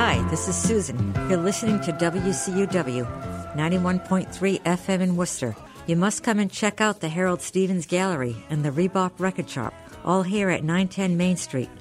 Hi, this is Susan. You're listening to WCUW, 91.3 FM in Worcester. You must come and check out the Harold Stevens Gallery and the Rebop Record Shop, all here at 910 Main Street.